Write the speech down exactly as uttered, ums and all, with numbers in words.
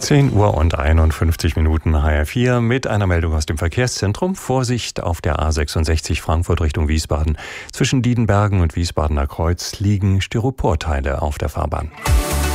zehn Uhr und einundfünfzig Minuten H R vier mit einer Meldung aus dem Verkehrszentrum. Vorsicht auf der A sechsundsechzig Frankfurt Richtung Wiesbaden. Zwischen Diedenbergen und Wiesbadener Kreuz liegen Styroporteile auf der Fahrbahn.